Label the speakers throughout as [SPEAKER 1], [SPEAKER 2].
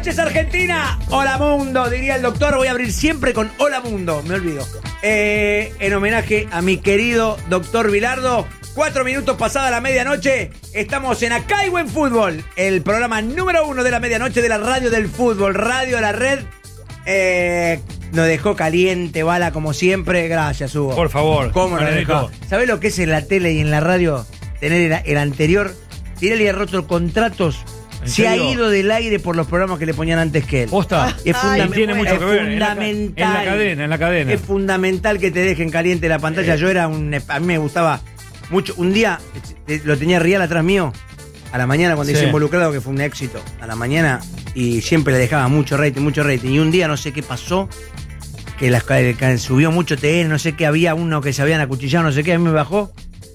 [SPEAKER 1] noches, Argentina. Hola mundo, diría el doctor. Voy a abrir siempre con hola mundo, me olvido. En homenaje a mi querido doctor Bilardo. 4 minutos pasada la medianoche. Estamos en Acá y Buen Fútbol, el programa número 1 de la medianoche de la radio del fútbol, Radio La Red. Nos dejó caliente, bala, como siempre. Gracias, Hugo.
[SPEAKER 2] Por favor.
[SPEAKER 1] ¿Cómo nos dejó? ¿Sabés lo que es en la tele y en la radio tener el anterior? Tirelli ha roto contratos. Se ha ido del aire por los programas que le ponían antes que él.
[SPEAKER 2] Posta.
[SPEAKER 1] Es
[SPEAKER 2] tiene mucho que ver.
[SPEAKER 1] fundamental.
[SPEAKER 2] En la cadena.
[SPEAKER 1] Es fundamental que te dejen caliente la pantalla. Yo era a mí me gustaba mucho. Un día lo tenía Rial atrás mío, a la mañana cuando hice Involucrado, que fue un éxito. A la mañana, y siempre le dejaba mucho rating. Y un día no sé qué pasó, que subió mucho TN, no sé qué, había uno que se habían acuchillado, no sé qué, a mí me bajó.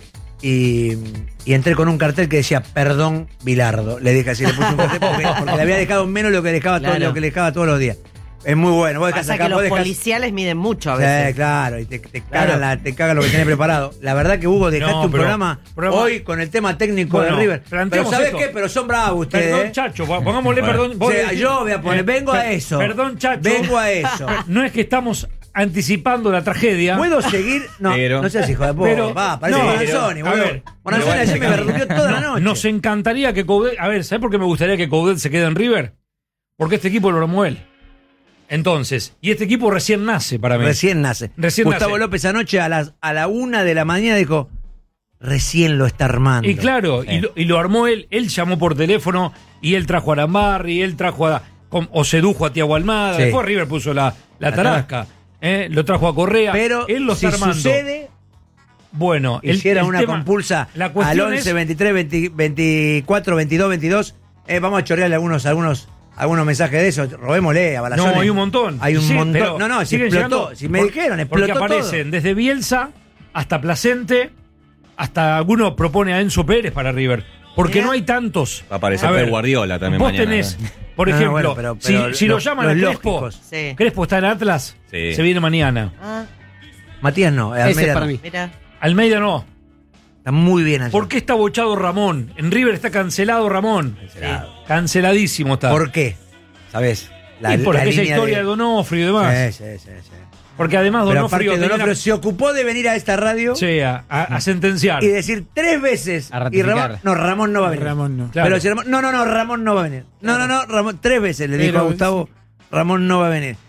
[SPEAKER 1] Y entré con un cartel que decía perdón Bilardo. Le dije así, le puse un cartel porque le había dejado menos lo que dejaba lo que le dejaba todos los días. Es muy bueno. Vos
[SPEAKER 3] pasa que los policiales miden mucho a veces.
[SPEAKER 1] Sí, claro, y te cagan lo que tenés preparado. La verdad que Hugo, dejaste un programa hoy con el tema técnico de River. Pero ¿sabés qué? Pero son bravos ustedes.
[SPEAKER 2] Perdón, Chacho, pongámosle perdón.
[SPEAKER 1] Yo voy a poner, vengo a eso.
[SPEAKER 2] Perdón, Chacho.
[SPEAKER 1] Vengo a eso.
[SPEAKER 2] No es que estamos anticipando la tragedia.
[SPEAKER 1] ¿Puedo seguir? No, no seas hijo de puta. Parece Bonanzoni, boludo. Bonanzoni ayer me verdugueó toda la noche.
[SPEAKER 2] Nos encantaría que Coudet... A ver, ¿sabés por qué me gustaría que Coudet se quede en River? Porque este equipo lo armó él. Entonces, y este equipo recién nace para mí.
[SPEAKER 1] Recién nace. Gustavo López anoche a la 1 de la mañana dijo, recién lo está armando.
[SPEAKER 2] Y claro, y lo armó él. Él llamó por teléfono y él trajo a Arambarri, él trajo o sedujo a Tiago Almada. Sí. Después River puso la tarasca. Lo trajo a Correa.
[SPEAKER 1] Pero
[SPEAKER 2] él lo está armando.
[SPEAKER 1] Sucede,
[SPEAKER 2] bueno,
[SPEAKER 1] hiciera una tema, compulsa al 11, 23, 24, 22, 22. Vamos a chorrearle algunos mensajes de eso. Robémosle a Balazones.
[SPEAKER 2] No, hay un montón.
[SPEAKER 1] Hay un montón. Si explotó. Si me dijeron, explotó.
[SPEAKER 2] Porque aparecen
[SPEAKER 1] todo.
[SPEAKER 2] Desde Bielsa hasta Placente, hasta alguno propone a Enzo Pérez para River. Porque no hay tantos.
[SPEAKER 4] Va a aparecer Pep Guardiola también
[SPEAKER 2] vos
[SPEAKER 4] mañana.
[SPEAKER 2] Tenés, por ejemplo, pero si lo llaman a Crespo, Crespo está en Atlas, se viene mañana.
[SPEAKER 1] Matías no, Almeida
[SPEAKER 3] para mí.
[SPEAKER 2] Almeida no.
[SPEAKER 1] Está muy bien allá.
[SPEAKER 2] ¿Por qué está bochado Ramón? En River está cancelado Ramón. Canceladísimo está.
[SPEAKER 1] ¿Por qué? ¿Sabés?
[SPEAKER 2] Por aquella historia de Donofrio y demás.
[SPEAKER 1] Sí.
[SPEAKER 2] Porque además Donofrio
[SPEAKER 1] se ocupó de venir a esta radio
[SPEAKER 2] a sentenciar
[SPEAKER 1] y decir 3 veces
[SPEAKER 5] a ratificar.
[SPEAKER 1] Ramón no va a venir.
[SPEAKER 5] Ramón no.
[SPEAKER 2] Claro.
[SPEAKER 1] Pero si Ramón no va a venir. No, Ramón 3 veces le dijo a Gustavo, Ramón no va a venir.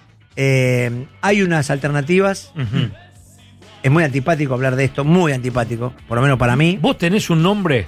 [SPEAKER 1] Hay unas alternativas. Es muy antipático hablar de esto, muy antipático, por lo menos para mí.
[SPEAKER 2] ¿Vos tenés un nombre?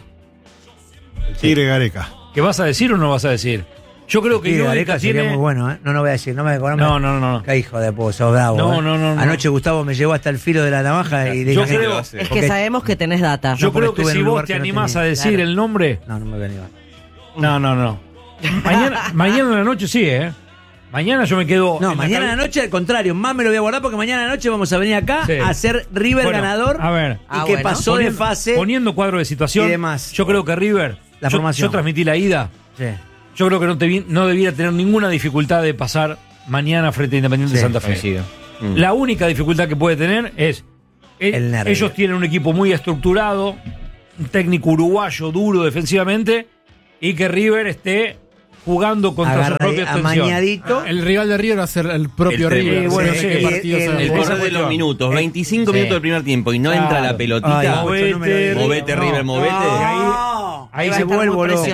[SPEAKER 6] Tigre Gareca.
[SPEAKER 2] ¿Que vas a decir o no vas a decir? Yo creo que
[SPEAKER 1] Gareca sería muy bueno, ¿eh? No voy a decir, no me
[SPEAKER 2] No.
[SPEAKER 1] Qué hijo de puta, sos bravo.
[SPEAKER 2] No.
[SPEAKER 1] Anoche Gustavo me llevó hasta el filo de la navaja y dije,
[SPEAKER 3] es que sabemos que tenés data.
[SPEAKER 2] Yo creo que si vos te animás a decir el nombre.
[SPEAKER 1] No me voy a animar.
[SPEAKER 2] No. Mañana en la noche sí, ¿eh? Mañana yo me quedo.
[SPEAKER 1] No, mañana en la noche al contrario, más me lo voy a guardar porque mañana en la noche vamos a venir acá a hacer River ganador.
[SPEAKER 2] A ver.
[SPEAKER 1] Y que pasó de fase.
[SPEAKER 2] Poniendo cuadro de situación.
[SPEAKER 1] Y demás.
[SPEAKER 2] Yo creo que River.
[SPEAKER 1] La formación.
[SPEAKER 2] Yo transmití la ida.
[SPEAKER 1] Sí.
[SPEAKER 2] Yo creo que no debiera tener ninguna dificultad de pasar mañana frente a Independiente de Santa Fe. La única dificultad que puede tener es. Ellos tienen un equipo muy estructurado, un técnico uruguayo duro defensivamente, y que River esté jugando contra su propia extensión.
[SPEAKER 1] Amañadito.
[SPEAKER 5] El rival de River va a ser el propio River.
[SPEAKER 4] El correr de los minutos, 25 minutos del primer tiempo y no entra la pelotita. Movete, River, movete.
[SPEAKER 1] Ahí se vuelve loco.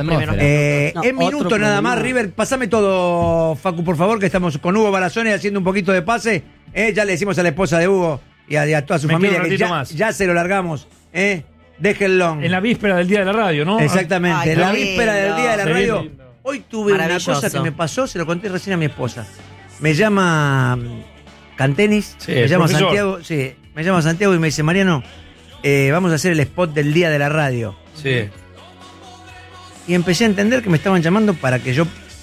[SPEAKER 1] En minutos nada más, River, pasame todo, Facu, por favor, que estamos con Hugo Balazones haciendo un poquito de pase. Ya le decimos a la esposa de Hugo y a toda su familia que ya se lo largamos. Déjenlo.
[SPEAKER 2] En la víspera del día de la radio, ¿no?
[SPEAKER 1] Exactamente, en la víspera del día de la radio.
[SPEAKER 2] Lindo.
[SPEAKER 1] Hoy tuve una cosa que me pasó, se lo conté recién a mi esposa. Me llama Cantenis, me llama Santiago, me llama Santiago y me dice, Mariano, vamos a hacer el spot del día de la radio.
[SPEAKER 2] Sí.
[SPEAKER 1] Y empecé a entender que me estaban llamando para que yo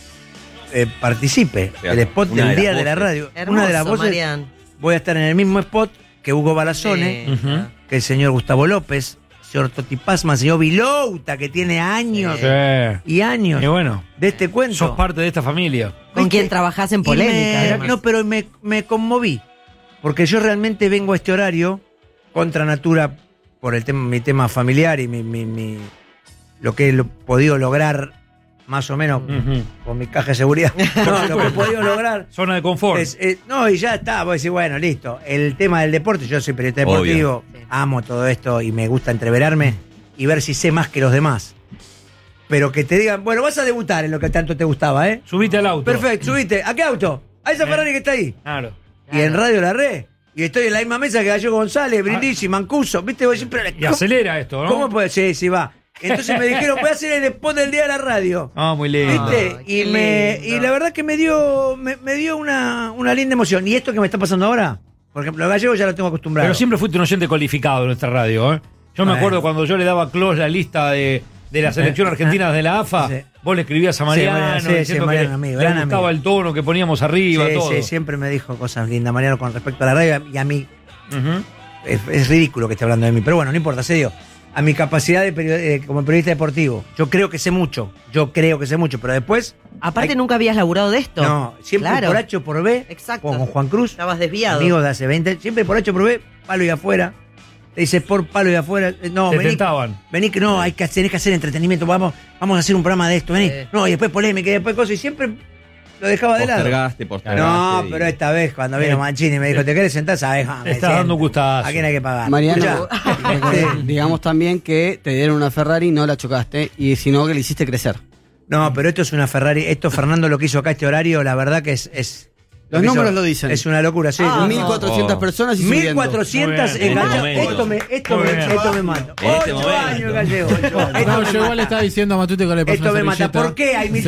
[SPEAKER 1] participe del spot del día de la radio.
[SPEAKER 3] Hermoso,
[SPEAKER 1] una de las voces.
[SPEAKER 3] Marian.
[SPEAKER 1] Voy a estar en el mismo spot que Hugo Balazones, que el señor Gustavo López, señor Toti Pazman, señor Vilouta, que tiene años y años de este cuento.
[SPEAKER 2] Sos parte de esta familia.
[SPEAKER 3] Con quien trabajás en polémica.
[SPEAKER 1] No, pero me conmoví. Porque yo realmente vengo a este horario contra natura por mi tema familiar y lo que he podido lograr más o menos, con mi caja de seguridad, no, lo que he podido lograr.
[SPEAKER 2] Zona de confort.
[SPEAKER 1] No, y ya está, vos decís, bueno, listo. El tema del deporte, yo soy periodista deportivo, amo todo esto y me gusta entreverarme y ver si sé más que los demás. Pero que te digan, bueno, vas a debutar en lo que tanto te gustaba, ¿eh?
[SPEAKER 2] Subite al auto.
[SPEAKER 1] Perfecto, subite. ¿A qué auto? A esa Ferrari que está ahí.
[SPEAKER 2] Claro.
[SPEAKER 1] Y en Radio La Red. Y estoy en la misma mesa que Gallego González, Brindisi, Mancuso. ¿Viste? Vos siempre,
[SPEAKER 2] y acelera esto, ¿no?
[SPEAKER 1] ¿Cómo puede ser? Sí, va. Entonces me dijeron, voy a hacer el spot del día de la radio.
[SPEAKER 2] Muy lindo.
[SPEAKER 1] ¿Viste? Y la verdad que me dio una linda emoción. ¿Y esto que me está pasando ahora? Por ejemplo, los gallegos ya lo tengo acostumbrado.
[SPEAKER 2] Pero siempre fuiste un oyente cualificado en nuestra radio, ¿eh? Yo me acuerdo cuando yo le daba a Clos la lista de la selección argentina de la AFA, vos le escribías a Mariano diciendo que le gustaba el tono que poníamos arriba, todo.
[SPEAKER 1] Sí, siempre me dijo cosas lindas, Mariano, con respecto a la radio y a mí. Es ridículo que esté hablando de mí, pero bueno, no importa, se dio. A mi capacidad como periodista deportivo. Yo creo que sé mucho, pero después...
[SPEAKER 3] Aparte nunca habías laburado de esto.
[SPEAKER 1] No, siempre por H o por B.
[SPEAKER 3] Exacto.
[SPEAKER 1] Con Juan Cruz.
[SPEAKER 3] Estabas desviado.
[SPEAKER 1] Amigos de hace 20, siempre por H o por B, palo y afuera. Te dice por palo y afuera. No, vení que no, tenés que hacer entretenimiento, vamos a hacer un programa de esto, vení. No, y después polémica, y después cosas, y siempre lo dejaba de lado.
[SPEAKER 4] Postergaste.
[SPEAKER 1] No, pero esta vez cuando vino Mancini me dijo, ¿te querés sentar? ¿Sabes?
[SPEAKER 2] Te estás dando gustazo.
[SPEAKER 1] ¿A quién hay que pagar?
[SPEAKER 7] Mariano, digamos también que te dieron una Ferrari y no la chocaste, y sino que le hiciste crecer.
[SPEAKER 1] No, pero esto es una Ferrari. Esto, Fernando, lo que hizo acá este horario, la verdad que es
[SPEAKER 7] los números lo dicen.
[SPEAKER 1] Es una locura, sí.
[SPEAKER 7] 1.400 personas y
[SPEAKER 1] 1.400 enganchados. Esto me mata. 8 años, Gallego.
[SPEAKER 5] No, yo igual le estaba diciendo a Matute que le pasó
[SPEAKER 1] esto me mata. ¿Por qué hay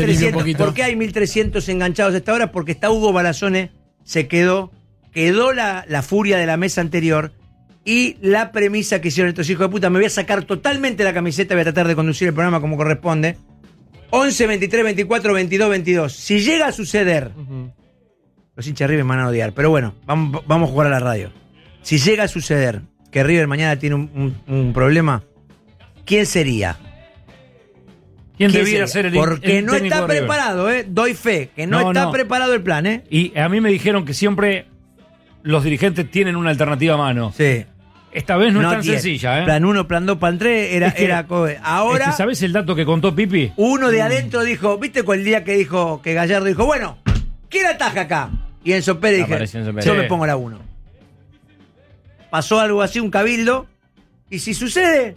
[SPEAKER 1] 1.300 enganchados a esta hora? Porque está Hugo Balazone, quedó la furia de la mesa anterior y la premisa que hicieron estos hijos de puta. Me voy a sacar totalmente la camiseta, voy a tratar de conducir el programa como corresponde. 11, 23, 24, 22, 22. Si llega a suceder... Los hinchas de River me van a odiar, pero bueno, vamos a jugar a la radio. Si llega a suceder que River mañana tiene un problema, ¿quién sería?
[SPEAKER 2] ¿Quién debiera ser el
[SPEAKER 1] Porque no está preparado, doy fe, que no está preparado el plan,
[SPEAKER 2] Y a mí me dijeron que siempre los dirigentes tienen una alternativa a mano.
[SPEAKER 1] Sí.
[SPEAKER 2] Esta vez no es tan sencilla,
[SPEAKER 1] Plan 1, plan 2, plan 3 era ahora.
[SPEAKER 2] ¿Sabés el dato que contó Pipi?
[SPEAKER 1] Uno de adentro dijo, ¿viste cuál día que dijo que Gallardo dijo, bueno, ¿quién ataja acá? Y Enzo Pérez dije, yo me pongo la 1. Pasó algo así, un cabildo, y si sucede,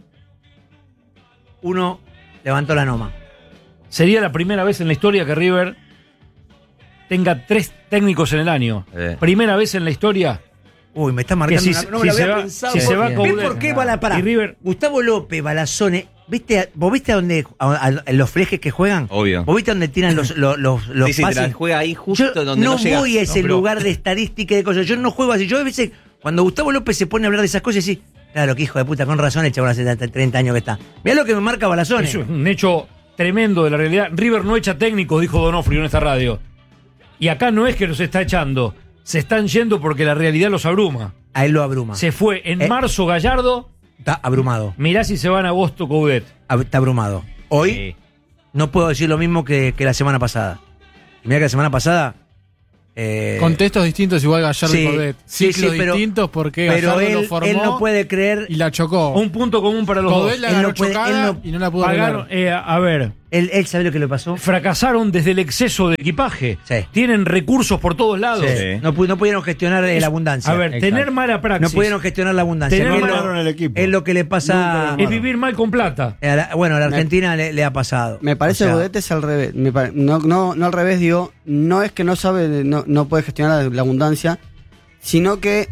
[SPEAKER 1] uno levantó la noma.
[SPEAKER 2] Sería la primera vez en la historia que River tenga 3 técnicos en el año. Primera vez en la historia.
[SPEAKER 1] Uy, me está marcando no me lo había pensado.
[SPEAKER 2] Si se va
[SPEAKER 1] ¿Ves por qué va la parada?
[SPEAKER 2] Y River,
[SPEAKER 1] Gustavo López, Balazone, ¿vos viste a dónde los flejes que juegan?
[SPEAKER 4] Obvio.
[SPEAKER 1] ¿Vos viste dónde tiran los
[SPEAKER 4] sí,
[SPEAKER 1] pases?
[SPEAKER 4] juega ahí justo
[SPEAKER 1] yo
[SPEAKER 4] donde
[SPEAKER 1] no
[SPEAKER 4] llega.
[SPEAKER 1] voy a ese lugar de estadística y de cosas. Yo no juego así. Yo a veces, cuando Gustavo López se pone a hablar de esas cosas, sí, claro, que hijo de puta, con razón el chabón hace 30 años que está. Mirá lo que me marca Balazone.
[SPEAKER 2] Eso es un hecho tremendo de la realidad. River no echa técnicos, dijo Donofrio en esta radio. Y acá no es que los está echando, se están yendo porque la realidad los abruma.
[SPEAKER 1] A él lo abruma.
[SPEAKER 2] Se fue en marzo Gallardo.
[SPEAKER 1] Está abrumado.
[SPEAKER 2] Mirá si se va en agosto Coudet.
[SPEAKER 1] Está abrumado. Hoy no puedo decir lo mismo que la semana pasada. Mirá que la semana pasada...
[SPEAKER 5] Contextos distintos igual Gallardo y Coudet. Ciclos distintos porque Gallardo lo formó.
[SPEAKER 1] Él no puede creer...
[SPEAKER 5] Y la chocó.
[SPEAKER 2] Un punto común para los
[SPEAKER 5] Coudet
[SPEAKER 2] dos.
[SPEAKER 5] La agarró chocada y no la pudo
[SPEAKER 2] pagaron, a ver...
[SPEAKER 1] ¿Él sabe lo que le pasó?
[SPEAKER 2] Fracasaron desde el exceso de equipaje.
[SPEAKER 1] Sí.
[SPEAKER 2] Tienen recursos por todos lados.
[SPEAKER 1] Sí. No pudieron gestionar la abundancia.
[SPEAKER 2] A ver, tener mala praxis.
[SPEAKER 1] No pudieron gestionar la abundancia.
[SPEAKER 6] El equipo.
[SPEAKER 1] Es lo que le pasa...
[SPEAKER 2] Es vivir mal con plata.
[SPEAKER 1] A la Argentina le ha pasado.
[SPEAKER 7] Me parece que Coudet es al revés. No al revés, digo. No es que no sabe, no puede gestionar la abundancia, sino que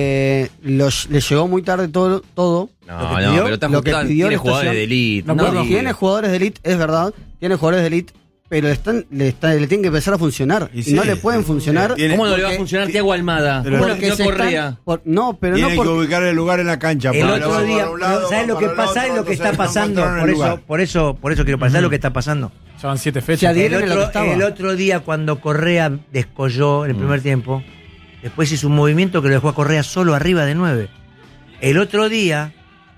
[SPEAKER 7] le llegó muy tarde todo.
[SPEAKER 4] Pero tiene jugadores de élite.
[SPEAKER 7] Tiene jugadores de élite, es verdad. Tiene jugadores de élite, pero le tienen que empezar a funcionar. Y no le pueden funcionar.
[SPEAKER 4] ¿Cómo no le va a funcionar Thiago Almada? ¿Cómo no corría?
[SPEAKER 6] Tiene que ubicar el lugar en la cancha.
[SPEAKER 1] El otro día, ¿sabes lo que pasa? ¿Sabes lo que está pasando? Por eso quiero pasar lo que está pasando.
[SPEAKER 5] Ya van 7 fechas.
[SPEAKER 1] El otro día, cuando Correa descolló en el primer tiempo, después hizo un movimiento que lo dejó a Correa solo arriba de 9. El otro día,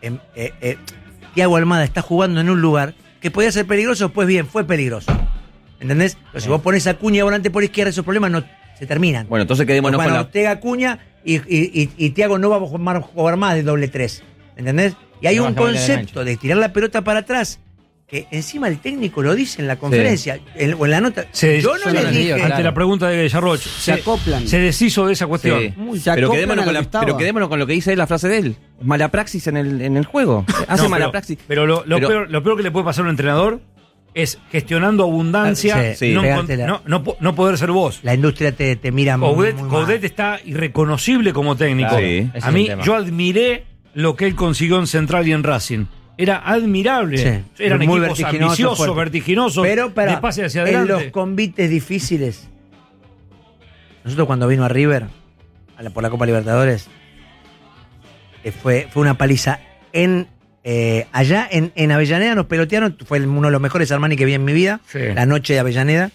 [SPEAKER 1] Thiago Almada está jugando en un lugar que podía ser peligroso, pues bien, fue peligroso. ¿Entendés? Pero si vos pones a Acuña volante por izquierda, esos problemas no se terminan.
[SPEAKER 4] Bueno, entonces quedémonos con la...
[SPEAKER 1] Ortega Acuña y Thiago no va a jugar más de doble 3. ¿Entendés? Y hay un concepto de tirar la pelota para atrás que encima el técnico lo dice en la conferencia o en la nota. Yo no le dije.
[SPEAKER 2] Ante la pregunta de Yarroch,
[SPEAKER 7] se acoplan.
[SPEAKER 2] Se deshizo de esa cuestión.
[SPEAKER 4] Pero quedémonos con lo que dice la frase de él. Mala praxis en el juego. Hace mala praxis.
[SPEAKER 2] Pero lo peor que le puede pasar a un entrenador es gestionando abundancia, no poder ser vos.
[SPEAKER 1] La industria te mira muy
[SPEAKER 2] Coudet está irreconocible como técnico. A mí, yo admiré lo que él consiguió en Central y en Racing. Era admirable. Eran
[SPEAKER 1] muy
[SPEAKER 2] equipos ambiciosos, vertiginosos,
[SPEAKER 1] pero
[SPEAKER 2] de pase hacia adelante.
[SPEAKER 1] En los convites difíciles, nosotros cuando vino a River, por la Copa Libertadores, fue una paliza allá en Avellaneda. Nos pelotearon, fue uno de los mejores Armani que vi en mi vida, la noche de Avellaneda.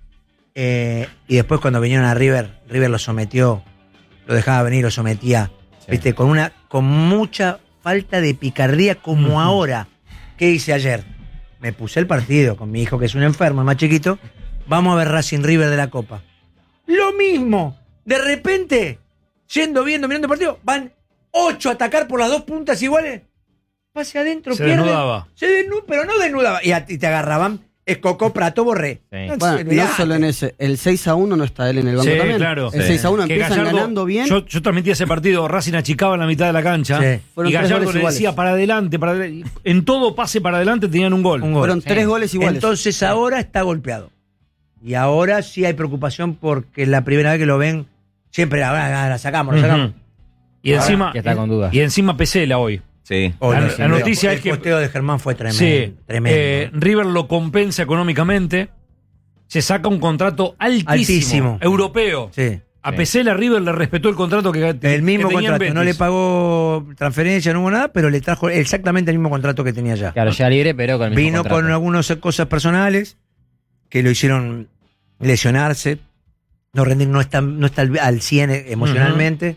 [SPEAKER 1] Y después cuando vinieron a River lo sometió, lo dejaba venir, lo sometía, viste, con mucha falta de picardía como ahora. ¿Qué hice ayer? Me puse el partido con mi hijo, que es un enfermo, el más chiquito. Vamos a ver Racing River de la Copa. Lo mismo. De repente, mirando el partido, van 8 a atacar por las 2 puntas iguales. Pase adentro,
[SPEAKER 2] pierde. Desnudaba.
[SPEAKER 1] Pero no desnudaba. Y te agarraban. Es Coco, Prato, Borré.
[SPEAKER 7] No solo en ese. El 6-1 no está él en el banco también.
[SPEAKER 2] Claro.
[SPEAKER 7] El 6-1 empiezan Gallardo, ganando bien.
[SPEAKER 2] Yo transmití ese partido, Racing achicaba en la mitad de la cancha. Y Gallardo le decía para adelante. En todo pase para adelante tenían un gol.
[SPEAKER 7] Fueron 3 goles iguales.
[SPEAKER 1] Entonces ahora está golpeado. Y ahora sí hay preocupación porque la primera vez que lo ven, siempre la sacamos.
[SPEAKER 2] Y encima,
[SPEAKER 4] que está con dudas.
[SPEAKER 2] Y encima Pesela hoy.
[SPEAKER 4] Sí.
[SPEAKER 2] La noticia es que
[SPEAKER 1] el posteo de Germán fue tremendo.
[SPEAKER 2] Sí,
[SPEAKER 1] tremendo.
[SPEAKER 2] River lo compensa económicamente. Se saca un contrato altísimo. Europeo.
[SPEAKER 1] Sí.
[SPEAKER 2] A Pesela River le respetó el contrato que
[SPEAKER 1] el mismo contrato. No le pagó transferencia, no hubo nada, pero le trajo exactamente el mismo contrato que tenía ya.
[SPEAKER 4] Claro, ya libre, pero con el mismo contrato.
[SPEAKER 1] Vino con algunas cosas personales que lo hicieron lesionarse. No está al 100 emocionalmente.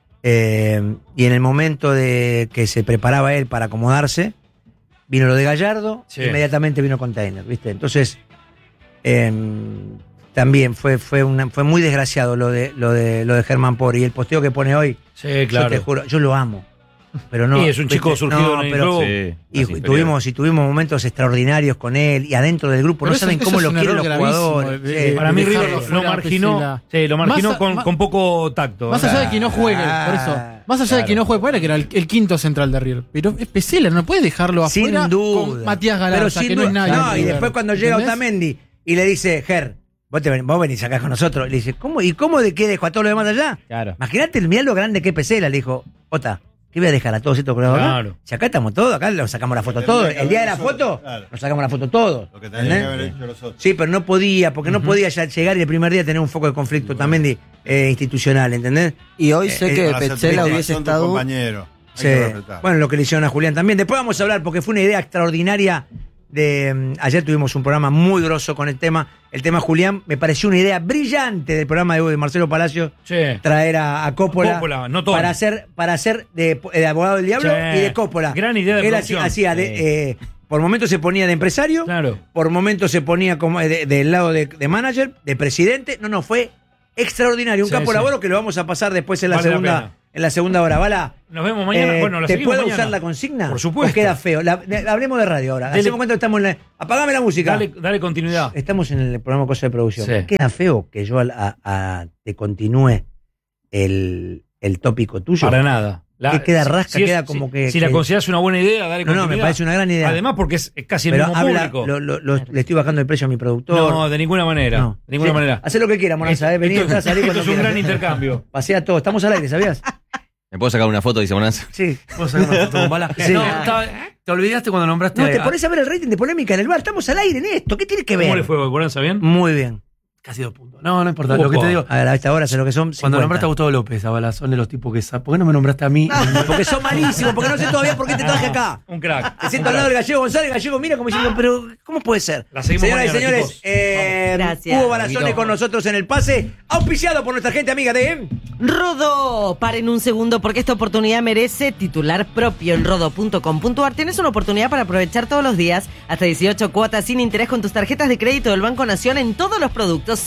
[SPEAKER 1] Y en el momento de que se preparaba él para acomodarse, vino lo de Gallardo, inmediatamente vino Container, ¿viste? Entonces, también fue muy desgraciado lo de Germán Pori. Y el posteo que pone hoy,
[SPEAKER 2] claro.
[SPEAKER 1] Yo te juro, yo lo amo. Pero no,
[SPEAKER 2] y es un chico surgido en el club.
[SPEAKER 1] Y tuvimos momentos extraordinarios con él y adentro del grupo.
[SPEAKER 5] Pero
[SPEAKER 1] no saben cómo lo quieren los jugadores.
[SPEAKER 2] Para mí River lo marginó con poco tacto.
[SPEAKER 5] Más allá de que no juegue, por eso. Más allá de que no juegue, que era el quinto central de River. Pero es Pesela, no puede dejarlo afuera.
[SPEAKER 1] Sin duda.
[SPEAKER 5] Con Matías Galarza, que no es nadie.
[SPEAKER 1] No, y después cuando llega Otamendi y le dice, Ger, vos venís acá con nosotros. Le dice, ¿cómo? ¿Y cómo de qué dejo a todos los demás allá?
[SPEAKER 4] Claro.
[SPEAKER 1] Imagínate, mirá lo grande que es Pesela. Le dijo, Ota, ¿qué voy a dejar a todos estos colaboradores?
[SPEAKER 2] Claro.
[SPEAKER 1] Si acá estamos todos, acá nos sacamos la foto todos. El día de la foto, nos sacamos la foto todos.
[SPEAKER 6] Lo que tenían que haber hecho los otros.
[SPEAKER 1] Sí, pero no podía, porque no podía ya llegar y el primer día tener un foco de conflicto también institucional, ¿entendés?
[SPEAKER 7] Y hoy sé que Petzela hubiese estado...
[SPEAKER 6] Compañero.
[SPEAKER 1] Sí. Bueno, lo que le hicieron a Julián también. Después vamos a hablar, porque fue una idea extraordinaria ayer tuvimos un programa muy grosso con el tema Julián. Me pareció una idea brillante del programa de Marcelo Palacio traer a Coppola,
[SPEAKER 2] no
[SPEAKER 1] para hacer de abogado del diablo y de Coppola.
[SPEAKER 2] Gran idea de
[SPEAKER 1] producción. Él hacía por momentos se ponía de empresario, por momentos se ponía como del lado de manager, de presidente. No, fue extraordinario. Un campo laboro que lo vamos a pasar después en la segunda. En la segunda hora, Bala.
[SPEAKER 2] Nos vemos mañana. La
[SPEAKER 1] ¿te puedo
[SPEAKER 2] mañana.
[SPEAKER 1] usar la consigna?
[SPEAKER 2] Por supuesto.
[SPEAKER 1] ¿O queda feo? Hablemos de radio ahora. Hacemos cuenta que estamos en apagame la música.
[SPEAKER 2] Dale continuidad.
[SPEAKER 1] Estamos en el programa Cosa de Producción.
[SPEAKER 2] Sí.
[SPEAKER 1] ¿Queda feo que yo te continúe el tópico tuyo?
[SPEAKER 2] Para nada.
[SPEAKER 1] Que queda rasca, queda como que...
[SPEAKER 2] Si la consideras una buena idea, dale continuidad.
[SPEAKER 1] No, me parece una gran idea.
[SPEAKER 2] Además porque es casi el mismo público.
[SPEAKER 1] Le estoy bajando el precio a mi productor.
[SPEAKER 2] No, de ninguna manera.
[SPEAKER 1] No.
[SPEAKER 2] De ninguna manera.
[SPEAKER 1] Hacé lo que quieras, Monanza. Vení,
[SPEAKER 2] esto
[SPEAKER 1] es
[SPEAKER 2] un gran intercambio.
[SPEAKER 1] Pasea todo. Estamos al aire, ¿sabías?
[SPEAKER 4] ¿Me puedo sacar una foto, dice Bonanza?
[SPEAKER 1] Sí.
[SPEAKER 8] ¿Puedo sacar una foto con Bala?
[SPEAKER 1] Sí.
[SPEAKER 8] No, te olvidaste cuando nombraste...
[SPEAKER 1] No, te pones a ver el rating de Polémica en el bar. Estamos al aire en esto. ¿Qué tiene que ver?
[SPEAKER 2] ¿Cómo le fue, Bonanza? ¿Bien?
[SPEAKER 1] Muy bien.
[SPEAKER 8] Casi 2 puntos. No importa. Lo que te digo...
[SPEAKER 1] A ver, a esta hora sé lo que son 50.
[SPEAKER 8] Cuando nombraste a Gustavo López, a Bala, son de los tipos que... ¿Por qué no me nombraste a mí?
[SPEAKER 1] Porque son malísimos, porque no sé todavía por qué te traje acá.
[SPEAKER 2] Un crack.
[SPEAKER 1] Te siento al lado del Gallego González. Gallego mira como diciendo, pero ¿cómo puede ser?
[SPEAKER 2] La seguimos
[SPEAKER 1] Señoras y
[SPEAKER 2] mañana,
[SPEAKER 1] señores,
[SPEAKER 3] Gracias.
[SPEAKER 1] Hugo Barazone con nosotros en el pase, auspiciado por nuestra gente amiga de...
[SPEAKER 3] Rodó, paren un segundo porque esta oportunidad merece titular propio en rodo.com.ar. Tienes una oportunidad para aprovechar todos los días hasta 18 cuotas sin interés con tus tarjetas de crédito del Banco Nación en todos los productos. Sí,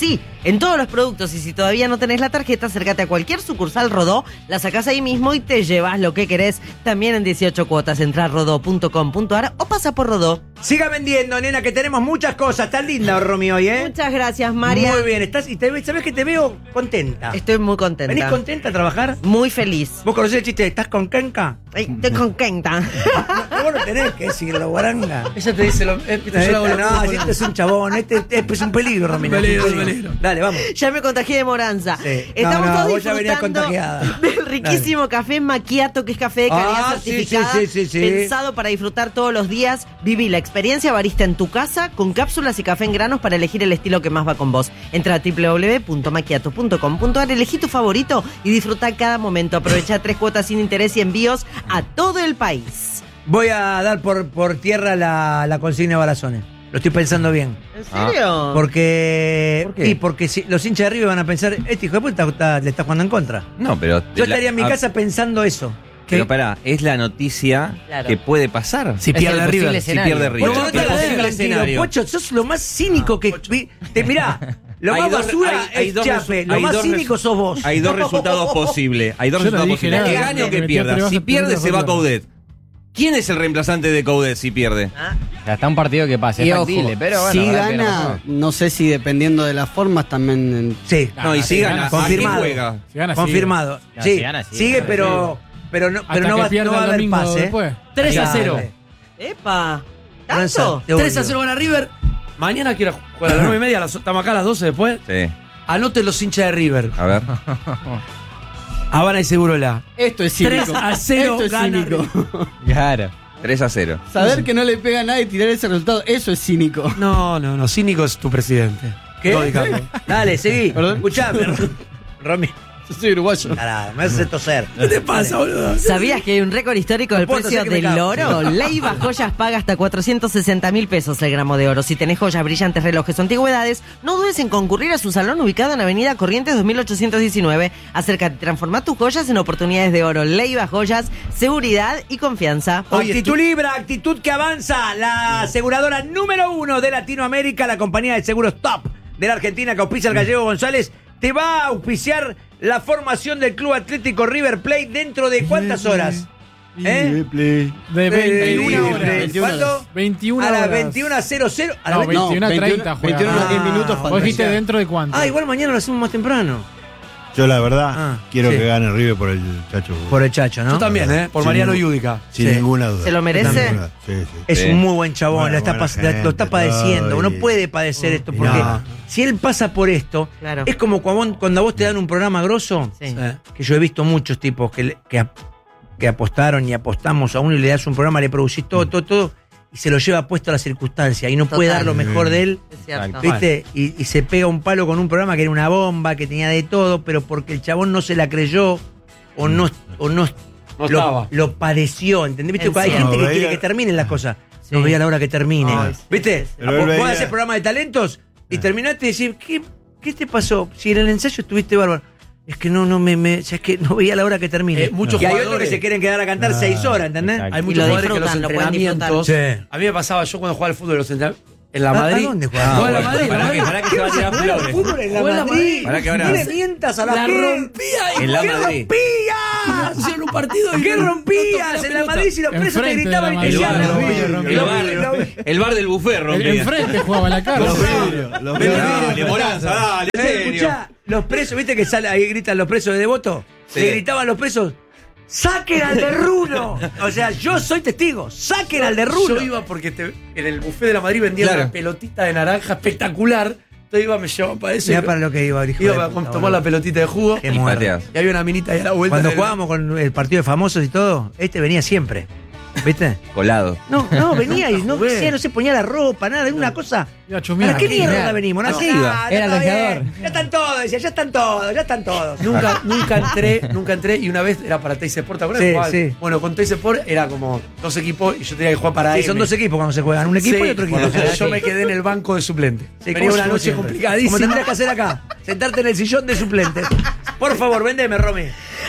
[SPEAKER 3] en todos los productos, y si todavía no tenés la tarjeta, acércate a cualquier sucursal Rodó, la sacás ahí mismo y te llevas lo que querés, también en 18 cuotas. Entrá a rodó.com.ar o pasa por Rodó.
[SPEAKER 1] Siga vendiendo, nena, que tenemos muchas cosas. Está linda, Romy, hoy, ¿eh?
[SPEAKER 3] Muchas gracias, María.
[SPEAKER 1] Muy bien, sabes que te veo contenta.
[SPEAKER 3] Estoy muy contenta.
[SPEAKER 1] ¿Venís contenta a trabajar?
[SPEAKER 3] Muy feliz.
[SPEAKER 1] ¿Vos conocés el chiste de ¿estás con Kenka?
[SPEAKER 3] Estoy contenta.
[SPEAKER 1] Vos no tenés que decirlo, guaranga.
[SPEAKER 8] Ella te dice lo.
[SPEAKER 1] No, este es un chabón, este es un peligro, Romy.
[SPEAKER 8] Peligro.
[SPEAKER 1] Dale, vamos.
[SPEAKER 3] Ya me contagié de Moranza.
[SPEAKER 1] Sí.
[SPEAKER 3] Estamos todos
[SPEAKER 1] vos ya venías
[SPEAKER 3] disfrutando
[SPEAKER 1] contagiada.
[SPEAKER 3] del riquísimo café Macchiato, que es café de calidad certificada,
[SPEAKER 1] sí.
[SPEAKER 3] pensado para disfrutar todos los días. Viví la experiencia barista en tu casa, con cápsulas y café en granos para elegir el estilo que más va con vos. Entra a www.macchiato.com.ar, elegí tu favorito y disfruta cada momento. Aprovecha 3 cuotas sin interés y envíos a todo el país.
[SPEAKER 1] Voy a dar por tierra la consigna de Balazones. Lo estoy pensando bien.
[SPEAKER 3] ¿En serio?
[SPEAKER 1] Porque.
[SPEAKER 4] ¿Por qué?
[SPEAKER 1] Y porque si los hinchas de River van a pensar, este hijo de puta le está jugando en contra.
[SPEAKER 4] No, pero.
[SPEAKER 1] Yo estaría en mi casa pensando eso.
[SPEAKER 4] Pero pará, es la noticia que puede pasar.
[SPEAKER 8] Si pierde River.
[SPEAKER 4] Si pierde River.
[SPEAKER 1] Pocho, no te hagas el tranquilo, Pocho, sos lo más cínico que. Mirá, lo más basura es Chape, lo más cínico sos vos.
[SPEAKER 4] Hay dos resultados posibles. Hay dos resultados posibles. Que gane o que pierda. Si pierde, se va Coudet. ¿Quién es el reemplazante de Coudet si pierde?
[SPEAKER 9] Está un partido que pase,
[SPEAKER 7] Y
[SPEAKER 9] es
[SPEAKER 7] ojo,
[SPEAKER 9] factible, pero bueno.
[SPEAKER 7] si gana, no sé si dependiendo de las formas también.
[SPEAKER 1] Sí.
[SPEAKER 4] No, y si gana,
[SPEAKER 1] confirmado.
[SPEAKER 4] ¿a qué juega?
[SPEAKER 5] Si gana,
[SPEAKER 1] Confirmado.
[SPEAKER 9] sigue.
[SPEAKER 1] Sí,
[SPEAKER 9] Si gana,
[SPEAKER 1] sigue, pero no
[SPEAKER 5] Hasta
[SPEAKER 1] va
[SPEAKER 5] que pierda
[SPEAKER 1] a
[SPEAKER 5] el
[SPEAKER 1] haber
[SPEAKER 5] domingo
[SPEAKER 1] pase.
[SPEAKER 5] después.
[SPEAKER 8] 3-0.
[SPEAKER 3] ¡Epa! ¿Tanto?
[SPEAKER 8] 3-0 gana River. Mañana quiero jugar a las 9:30. Estamos acá a las 12 después.
[SPEAKER 4] Sí.
[SPEAKER 8] Anoten los hinchas de River.
[SPEAKER 4] A ver.
[SPEAKER 8] Habana y Segurola.
[SPEAKER 7] Esto es cínico.
[SPEAKER 8] 3-0
[SPEAKER 7] Esto es
[SPEAKER 8] gana
[SPEAKER 7] cínico.
[SPEAKER 9] Claro.
[SPEAKER 4] 3-0.
[SPEAKER 7] Saber que no le pega a nadie y tirar ese resultado, eso es cínico.
[SPEAKER 8] No. Cínico es tu presidente.
[SPEAKER 1] ¿Qué?
[SPEAKER 8] No, Ricardo.
[SPEAKER 1] Dale, seguí. Escuchame, Romy.
[SPEAKER 7] Yo soy uruguayo.
[SPEAKER 1] Me hace toser.
[SPEAKER 8] ¿Qué te pasa, boludo?
[SPEAKER 3] ¿Sabías que hay un récord histórico del
[SPEAKER 1] puedo
[SPEAKER 3] precio
[SPEAKER 1] hacer que me
[SPEAKER 3] del
[SPEAKER 1] cago.
[SPEAKER 3] oro? Leiva Joyas paga hasta 460.000 pesos el gramo de oro. Si tenés joyas, brillantes, relojes o antigüedades, no dudes en concurrir a su salón ubicado en Avenida Corrientes 2819. Acércate y transforma tus joyas en oportunidades de oro. Leiva Joyas, seguridad y confianza.
[SPEAKER 1] Actitud Libra, actitud que avanza. La aseguradora número 1 de Latinoamérica, la compañía de seguros top de la Argentina que auspicia al Gallego González, te va a auspiciar la formación del Club Atlético River Plate dentro de ¿cuántas horas?
[SPEAKER 5] De 21 horas.
[SPEAKER 1] ¿Cuánto?
[SPEAKER 5] 21
[SPEAKER 1] a las
[SPEAKER 5] horas.
[SPEAKER 1] 21:00. A
[SPEAKER 5] No,
[SPEAKER 1] las
[SPEAKER 5] 21:30 juega.
[SPEAKER 7] 21 a 10 minutos falta.
[SPEAKER 5] Vos dijiste
[SPEAKER 7] Ya.
[SPEAKER 5] dentro de cuánto.
[SPEAKER 1] igual mañana lo hacemos más temprano.
[SPEAKER 6] Yo la verdad quiero
[SPEAKER 1] sí.
[SPEAKER 6] que gane River por el Chacho.
[SPEAKER 1] Por el Chacho, ¿no?
[SPEAKER 8] Yo también, por
[SPEAKER 6] Sí,
[SPEAKER 8] Mariano
[SPEAKER 6] no.
[SPEAKER 8] Yudica.
[SPEAKER 6] Sin
[SPEAKER 1] Sí.
[SPEAKER 6] ninguna duda.
[SPEAKER 3] ¿Se lo merece?
[SPEAKER 6] Sin ninguna- Sí.
[SPEAKER 1] Es
[SPEAKER 4] Sí.
[SPEAKER 1] un muy buen chabón,
[SPEAKER 6] Buena
[SPEAKER 1] lo está
[SPEAKER 6] gente,
[SPEAKER 1] padeciendo.
[SPEAKER 6] todo,
[SPEAKER 1] Uno
[SPEAKER 6] y-
[SPEAKER 1] puede padecer esto porque si él pasa por esto,
[SPEAKER 3] Claro.
[SPEAKER 1] es como cuando a vos te dan un programa grosso,
[SPEAKER 3] Sí.
[SPEAKER 1] que yo he visto muchos tipos que apostaron y apostamos a uno y le das un programa, le producís todo, y se lo lleva puesto a la circunstancia y no puede
[SPEAKER 3] Total.
[SPEAKER 1] dar lo mejor de él.
[SPEAKER 3] Es cierto.
[SPEAKER 1] ¿Viste? Y se pega un palo con un programa que era una bomba, que tenía de todo, pero porque el chabón no se la creyó o no
[SPEAKER 8] estaba.
[SPEAKER 1] lo padeció, ¿entendés? ¿Viste?
[SPEAKER 3] Es
[SPEAKER 1] Hay
[SPEAKER 3] cierto.
[SPEAKER 1] gente que
[SPEAKER 6] No,
[SPEAKER 1] quiere
[SPEAKER 6] veía-
[SPEAKER 1] que terminen las cosas.
[SPEAKER 3] Sí.
[SPEAKER 1] No veía la hora que termine.
[SPEAKER 3] Ay, sí,
[SPEAKER 1] ¿Viste?
[SPEAKER 3] sí, sí.
[SPEAKER 6] Pero él
[SPEAKER 1] Vos
[SPEAKER 6] veía-
[SPEAKER 1] haces programa de talentos y terminaste y decís, ¿qué te pasó? Si en el ensayo estuviste bárbaro. Es que es que no veía la hora que termine.
[SPEAKER 8] Muchos
[SPEAKER 1] y hay otros
[SPEAKER 8] jugadores-
[SPEAKER 1] que se quieren quedar a cantar 6 horas, ¿entendés?
[SPEAKER 9] Exacto.
[SPEAKER 8] Hay
[SPEAKER 3] Y
[SPEAKER 8] muchos
[SPEAKER 3] lo
[SPEAKER 8] jugadores que
[SPEAKER 3] disfrutan,
[SPEAKER 8] los
[SPEAKER 3] lo pueden
[SPEAKER 8] entrenamientos.
[SPEAKER 1] disfrutar.
[SPEAKER 8] A mí me pasaba, yo cuando jugaba al fútbol, los entrenamientos. En la Madrid.
[SPEAKER 1] ¿A dónde jugaba?
[SPEAKER 8] Jugaba en la Madrid.
[SPEAKER 4] Para que se va a tirar flores.
[SPEAKER 1] Fútbol en la
[SPEAKER 8] Jugó en la
[SPEAKER 1] Madrid.
[SPEAKER 8] Madrid.
[SPEAKER 4] Para que ahora-
[SPEAKER 1] No le mientas a la
[SPEAKER 8] La
[SPEAKER 1] gente.
[SPEAKER 8] rompía
[SPEAKER 4] En la
[SPEAKER 1] ¿Qué
[SPEAKER 4] Madrid.
[SPEAKER 1] rompías?
[SPEAKER 8] Hicieron un partido y
[SPEAKER 1] ¿Qué
[SPEAKER 8] no
[SPEAKER 1] rompías?
[SPEAKER 8] tocó la
[SPEAKER 1] En la
[SPEAKER 8] pelota.
[SPEAKER 1] Madrid si los presos te
[SPEAKER 5] Enfrente de
[SPEAKER 1] gritaban
[SPEAKER 5] la
[SPEAKER 1] y te
[SPEAKER 5] Madrid.
[SPEAKER 1] llaman.
[SPEAKER 4] El bar del buffet rompía.
[SPEAKER 5] Enfrente jugaba en la cara.
[SPEAKER 4] Dale, Moranza, dale, en serio.
[SPEAKER 1] Escuchá, los presos, ¿viste que sale ahí gritan los presos de Devoto?
[SPEAKER 4] Sí.
[SPEAKER 1] Le gritaban los presos, ¡saquen al de Rulo! O sea, yo soy testigo, ¡saquen al de Rulo!
[SPEAKER 8] Yo iba porque en el buffet de la Madrid vendían
[SPEAKER 4] Claro.
[SPEAKER 8] una pelotita de naranja espectacular. Entonces iba, me llevaban para eso.
[SPEAKER 1] Mirá para lo que iba, hijo
[SPEAKER 8] Iba
[SPEAKER 1] de
[SPEAKER 8] a
[SPEAKER 1] puta,
[SPEAKER 8] tomar
[SPEAKER 1] boludo.
[SPEAKER 8] la pelotita de jugo.
[SPEAKER 1] Qué
[SPEAKER 4] Y
[SPEAKER 1] muerto.
[SPEAKER 4] pateás.
[SPEAKER 8] Y había una minita ahí a la vuelta.
[SPEAKER 1] Cuando
[SPEAKER 8] del-
[SPEAKER 1] jugábamos con el partido de famosos y todo, este venía siempre. ¿Viste?
[SPEAKER 4] Colado.
[SPEAKER 1] No, venía y no se ponía la ropa, nada, era una cosa.
[SPEAKER 5] Iba a chumear.
[SPEAKER 1] ¿Para qué mierda venimos? No,
[SPEAKER 9] Sí, iba. Era
[SPEAKER 1] está
[SPEAKER 9] goleador.
[SPEAKER 1] bien. Ya están todos, decía, ya están todos.
[SPEAKER 8] Nunca entré y una vez era para Teis Sport. ¿Te acuerdas?
[SPEAKER 1] Sí,
[SPEAKER 8] Jugaba-
[SPEAKER 1] sí.
[SPEAKER 8] Bueno, con Teis Sport era como 2 equipos y yo tenía que jugar para
[SPEAKER 1] Sí,
[SPEAKER 8] M.
[SPEAKER 1] son 2 equipos cuando se juegan, un equipo
[SPEAKER 8] Sí,
[SPEAKER 1] y otro equipo.
[SPEAKER 8] bueno, yo me quedé en el banco de suplente.
[SPEAKER 1] Sí,
[SPEAKER 8] Venía
[SPEAKER 1] como
[SPEAKER 8] una
[SPEAKER 1] yo
[SPEAKER 8] noche
[SPEAKER 1] siempre.
[SPEAKER 8] complicadísima.
[SPEAKER 1] Como tendrías que hacer acá, sentarte en el sillón de suplentes. Por favor, vendeme, Romy.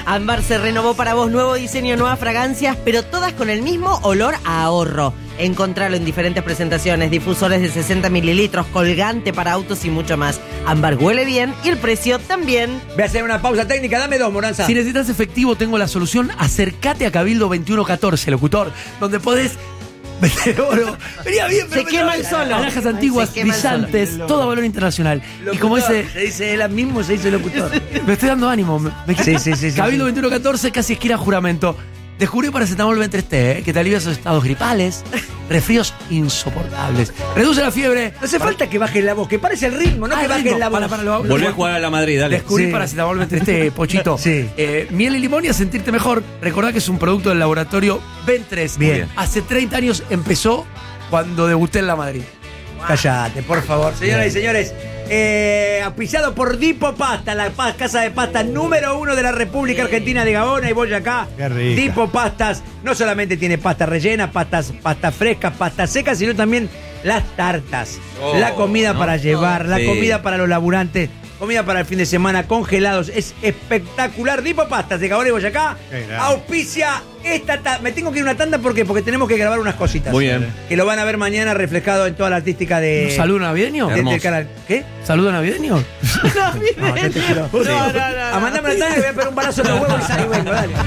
[SPEAKER 3] Ámbar se renovó para vos, nuevo diseño, nuevas fragancias, pero todas con el mismo olor a ahorro. Encontralo en diferentes presentaciones, difusores de 60 mililitros, colgante para autos y mucho más. Ámbar huele bien y el precio también.
[SPEAKER 1] Voy a hacer una pausa técnica, dame 2, Moranza.
[SPEAKER 8] Si necesitas efectivo, tengo la solución. Acércate a Cabildo 2114, locutor, donde podés vender oro. Venía bien, pero
[SPEAKER 3] se quema el sol.
[SPEAKER 8] Alhajas antiguas, brillantes, todo valor internacional.
[SPEAKER 1] Locutor,
[SPEAKER 8] y como ese.
[SPEAKER 1] se dice él mismo, se dice locutor.
[SPEAKER 8] Me estoy dando ánimo.
[SPEAKER 1] Sí.
[SPEAKER 8] Cabildo 2114, casi esquina Juramento. Descubrí paracetamol Ventreste, que te alivia esos estados gripales, resfríos insoportables. Reduce la fiebre.
[SPEAKER 1] No hace falta que bajes la voz, que parece el ritmo, no que bajes la voz.
[SPEAKER 4] Volvé a jugar a la Madrid, dale.
[SPEAKER 8] Descubrí paracetamol Ventreste, Pochito.
[SPEAKER 1] Sí.
[SPEAKER 8] Miel y limón y a sentirte mejor. Recordá que es un producto del laboratorio Ventres.
[SPEAKER 1] Bien.
[SPEAKER 8] Hace 30 años empezó cuando debuté en la Madrid.
[SPEAKER 1] Cállate, por favor. Señoras y señores, auspiciado por Dipo Pasta, la casa de pasta número 1 de la República Argentina de Gaona y Boyacá.
[SPEAKER 6] Qué rica.
[SPEAKER 1] Dipo Pastas no solamente tiene pasta rellena, pastas frescas, pastas secas, sino también las tartas. La comida para llevar, la comida para los laburantes, comida para el fin de semana, congelados. Es espectacular. Dipo Pastas de Gaona y Boyacá auspicia esta me tengo que ir a una tanda porque tenemos que grabar unas cositas.
[SPEAKER 4] Muy bien.
[SPEAKER 1] Que lo van a ver mañana reflejado en toda la artística de.
[SPEAKER 8] ¿Saludo navideño?
[SPEAKER 1] Del canal. ¿Qué?
[SPEAKER 8] ¿Saludo navideño?
[SPEAKER 1] No, yo te quiero. A mandarme la tanda y voy a pegar un balazo en los huevos y salgo y vengo, dale.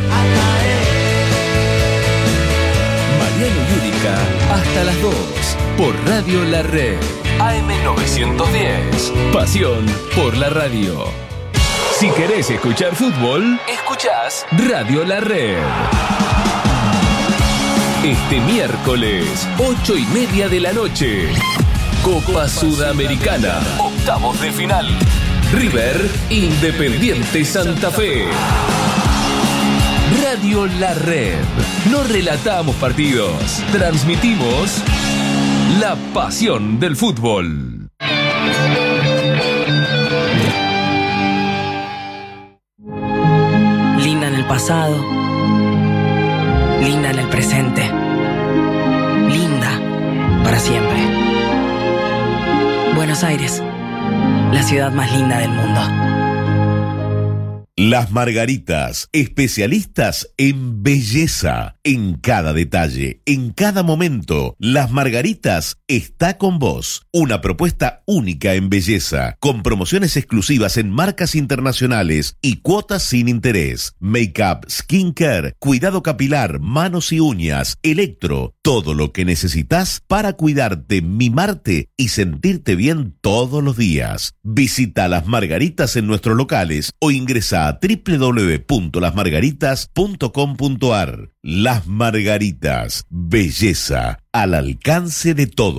[SPEAKER 10] Mariano Yudica, hasta las 2, por Radio La Red, AM910. Pasión por la radio. Si querés escuchar fútbol, escuchás Radio La Red. Este miércoles, 8:30 de la noche, Copa Sudamericana, octavos de final. River, Independiente Santa Fe. Radio La Red. No relatamos partidos, transmitimos la pasión del fútbol.
[SPEAKER 11] Linda en el pasado, linda en el presente, linda para siempre. Buenos Aires, la ciudad más linda del mundo.
[SPEAKER 12] Las Margaritas, especialistas en belleza, en cada detalle, en cada momento. Las Margaritas está con vos. Una propuesta única en belleza, con promociones exclusivas en marcas internacionales y cuotas sin interés. Make-up, skincare, cuidado capilar, manos y uñas, electro, todo lo que necesitas para cuidarte, mimarte y sentirte bien todos los días. Visita Las Margaritas en nuestros locales o ingresa a www.lasmargaritas.com.ar. Las Margaritas, belleza al alcance de todos.